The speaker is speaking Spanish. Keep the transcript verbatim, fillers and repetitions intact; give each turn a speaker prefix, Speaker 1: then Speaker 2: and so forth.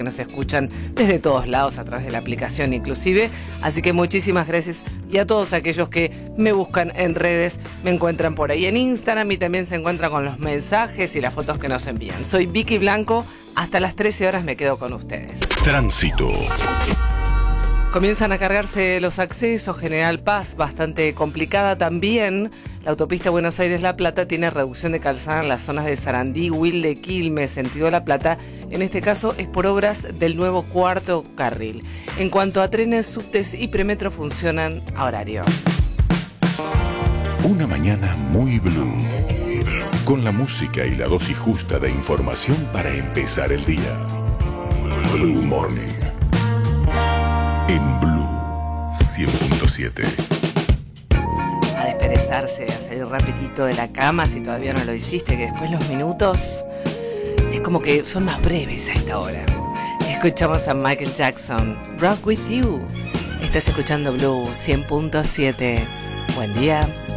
Speaker 1: que nos escuchan desde todos lados a través de la aplicación inclusive. Así que muchísimas gracias, y a todos aquellos que me buscan en redes, me encuentran por ahí en Instagram y también se encuentran con los mensajes y las fotos que nos envían. Soy Vicky Blanco, hasta las trece horas me quedo con ustedes.
Speaker 2: Tránsito.
Speaker 1: Comienzan a cargarse los accesos, General Paz bastante complicada también. La autopista Buenos Aires-La Plata tiene reducción de calzada en las zonas de Sarandí, Wilde, Quilmes, sentido La Plata. En este caso es por obras del nuevo cuarto carril. En cuanto a trenes, subtes y premetro funcionan a horario.
Speaker 2: Una mañana muy blue, con la música y la dosis justa de información para empezar el día. Blue Morning. En Blue cien punto siete.
Speaker 1: A desperezarse, a salir rapidito de la cama si todavía no lo hiciste, que después los minutos es como que son más breves a esta hora. Escuchamos a Michael Jackson, Rock With You. Estás escuchando Blue cien punto siete. Buen día.